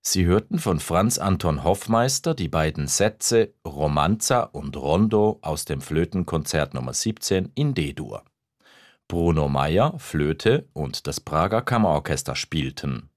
Sie hörten von Franz Anton Hoffmeister die beiden Sätze Romanza und Rondo aus dem Flötenkonzert Nr. 17 in D-Dur. Bruno Meyer, Flöte und das Prager Kammerorchester spielten